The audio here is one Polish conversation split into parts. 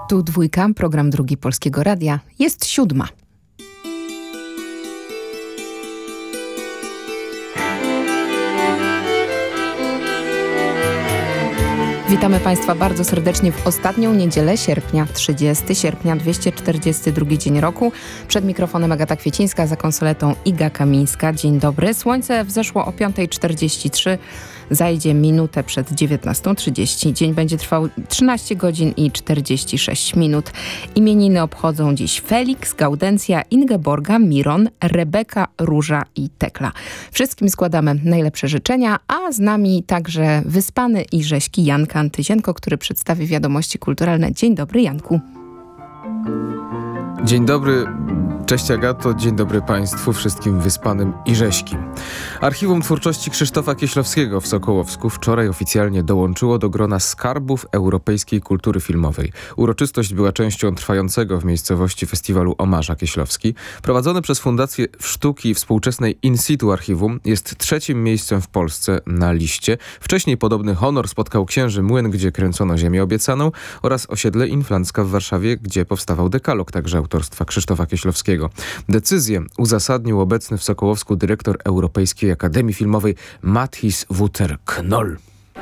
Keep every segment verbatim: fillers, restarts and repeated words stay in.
Tu Dwójka, program Drugi Polskiego Radia. Jest siódma. Witamy Państwa bardzo serdecznie w ostatnią niedzielę sierpnia, trzydziestego sierpnia, dwieście czterdziesty drugi dzień roku. Przed mikrofonem Agata Kwiecińska, za konsoletą Iga Kamińska. Dzień dobry. Słońce wzeszło o piąta czterdzieści trzy, zajdzie minutę przed dziewiętnastą trzydzieści. Dzień będzie trwał trzynaście godzin i czterdzieści sześć minut. Imieniny obchodzą dziś Felix, Gaudencja, Ingeborga, Miron, Rebeka, Róża i Tekla. Wszystkim składamy najlepsze życzenia, a z nami także wyspany i rześki Janka Antyzienko, który przedstawi wiadomości kulturalne. Dzień dobry, Janku. Dzień dobry, cześć Agato, dzień dobry Państwu, wszystkim wyspanym i rześkim. Archiwum Twórczości Krzysztofa Kieślowskiego w Sokołowsku wczoraj oficjalnie dołączyło do grona skarbów europejskiej kultury filmowej. Uroczystość była częścią trwającego w miejscowości festiwalu Omarza Kieślowski. Prowadzone przez Fundację Sztuki Współczesnej In Situ Archiwum jest trzecim miejscem w Polsce na liście. Wcześniej podobny honor spotkał Księży Młyn, gdzie kręcono Ziemię Obiecaną, oraz osiedle Inflancka w Warszawie, gdzie powstawał dekalog, także autorstwa Krzysztofa Kieślowskiego. Decyzję uzasadnił obecny w Sokołowsku dyrektor Europejskiej Akademii Filmowej Matthijs Wouter-Knoll.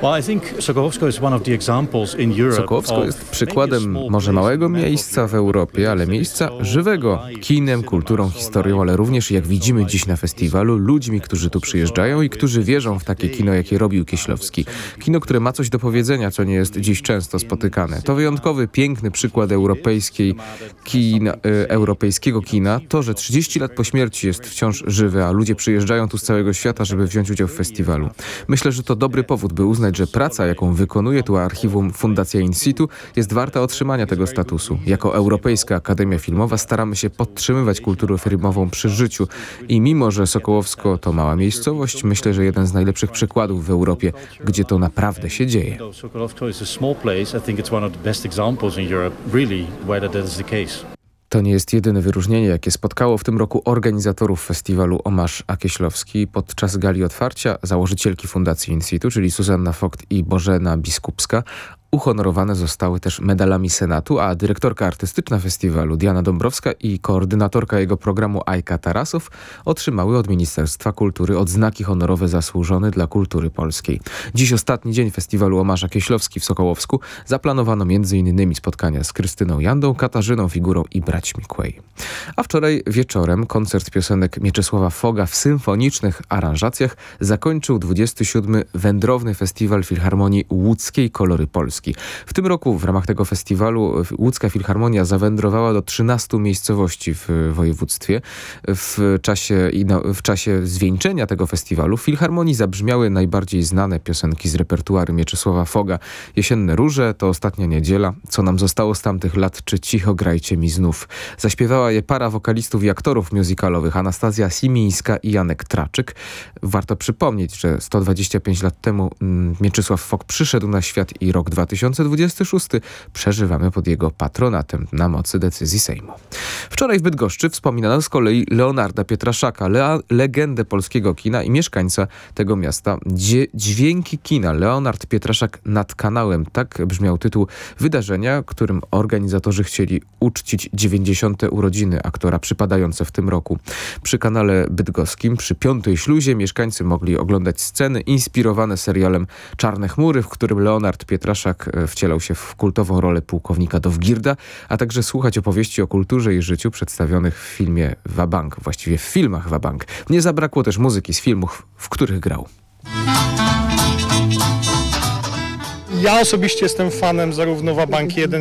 Sokołowsko jest przykładem może małego miejsca w Europie, ale miejsca żywego kinem, kulturą, historią, ale również, jak widzimy dziś na festiwalu, ludźmi, którzy tu przyjeżdżają i którzy wierzą w takie kino, jakie robił Kieślowski. Kino, które ma coś do powiedzenia, co nie jest dziś często spotykane. To wyjątkowy, piękny przykład europejskiej kina, e, europejskiego kina. To, że trzydzieści lat po śmierci jest wciąż żywe, a ludzie przyjeżdżają tu z całego świata, żeby wziąć udział w festiwalu. Myślę, że to dobry powód, by uznać, że praca, jaką wykonuje tu archiwum Fundacja In Situ, jest warta otrzymania tego statusu. Jako Europejska Akademia Filmowa staramy się podtrzymywać kulturę filmową przy życiu i mimo, że Sokołowsko to mała miejscowość, myślę, że jeden z najlepszych przykładów w Europie, gdzie to naprawdę się dzieje. To nie jest jedyne wyróżnienie, jakie spotkało w tym roku organizatorów festiwalu Omarz Kieślowski. Podczas gali otwarcia założycielki Fundacji In Situ, czyli Zuzanna Vogt i Bożena Biskupska, uhonorowane zostały też medalami Senatu, a dyrektorka artystyczna festiwalu Diana Dąbrowska i koordynatorka jego programu Ajka Tarasow otrzymały od Ministerstwa Kultury odznaki honorowe zasłużone dla kultury polskiej. Dziś ostatni dzień festiwalu Omarz Kieślowski w Sokołowsku. Zaplanowano między innymi spotkania z Krystyną Jandą, Katarzyną Figurą i braćmi Quay. A wczoraj wieczorem koncert piosenek Mieczysława Foga w symfonicznych aranżacjach zakończył dwudziesty siódmy Wędrowny Festiwal Filharmonii Łódzkiej Kolory Polski. W tym roku w ramach tego festiwalu Łódzka Filharmonia zawędrowała do trzynastu miejscowości w województwie. W czasie, w czasie zwieńczenia tego festiwalu w Filharmonii zabrzmiały najbardziej znane piosenki z repertuaru Mieczysława Foga. Jesienne róże, To ostatnia niedziela, Co nam zostało z tamtych lat, czy Cicho grajcie mi znów. Zaśpiewała je para wokalistów i aktorów musicalowych Anastazja Simińska i Janek Traczyk. Warto przypomnieć, że sto dwadzieścia pięć lat temu Mieczysław Fog przyszedł na świat i rok dwa tysiące dwudziesty szósty przeżywamy pod jego patronatem na mocy decyzji Sejmu. Wczoraj w Bydgoszczy wspominano z kolei Leonarda Pietraszaka, le- legendę polskiego kina i mieszkańca tego miasta. Dzie- Dźwięki kina. Leonard Pietraszak nad kanałem. Tak brzmiał tytuł wydarzenia, którym organizatorzy chcieli uczcić dziewięćdziesiąte urodziny aktora przypadające w tym roku. Przy kanale bydgoskim, przy Piątej Śluzie, mieszkańcy mogli oglądać sceny inspirowane serialem Czarne chmury, w którym Leonard Pietraszak wcielał się w kultową rolę pułkownika Dowgirda, a także słuchać opowieści o kulturze i życiu przedstawionych w filmie Wabank, właściwie w filmach Wabank. Nie zabrakło też muzyki z filmów, w których grał. Ja osobiście jestem fanem zarówno Wabank jeden,